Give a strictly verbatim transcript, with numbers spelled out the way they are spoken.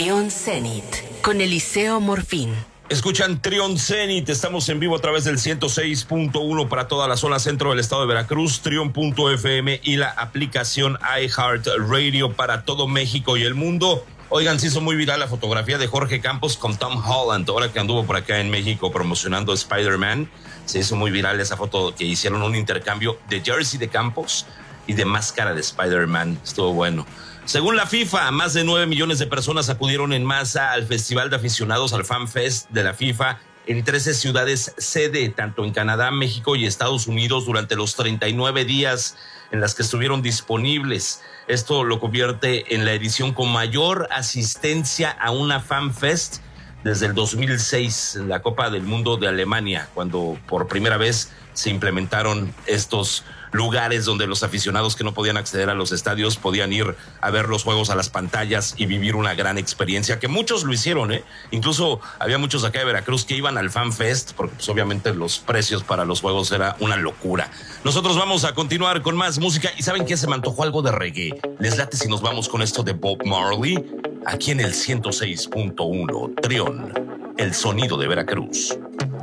Trión Zenit con Eliseo Morfín. Escuchan Trión Zenit, estamos en vivo a través del ciento seis punto uno para toda la zona centro del estado de Veracruz, trión punto f m y la aplicación iHeartRadio para todo México y el mundo. Oigan, se hizo muy viral la fotografía de Jorge Campos con Tom Holland, ahora que anduvo por acá en México promocionando Spider-Man. Se hizo muy viral esa foto que hicieron un intercambio de jersey de Campos y de máscara de Spider-Man. Estuvo bueno. Según la FIFA, más de nueve millones de personas acudieron en masa al Festival de Aficionados al Fan Fest de la FIFA en trece ciudades sede, tanto en Canadá, México y Estados Unidos, durante los treinta y nueve días en las que estuvieron disponibles. Esto lo convierte en la edición con mayor asistencia a una Fan Fest desde el dos mil seis, en la Copa del Mundo de Alemania, cuando por primera vez se implementaron estos lugares donde los aficionados que no podían acceder a los estadios podían ir a ver los juegos a las pantallas y vivir una gran experiencia, que muchos lo hicieron, ¿eh? Incluso había muchos acá de Veracruz que iban al Fan Fest, porque pues obviamente los precios para los juegos era una locura. Nosotros vamos a continuar con más música, y ¿saben qué? Se me antojó algo de reggae. ¿Les late si nos vamos con esto de Bob Marley? Aquí en el ciento seis punto uno, Trión, el sonido de Veracruz.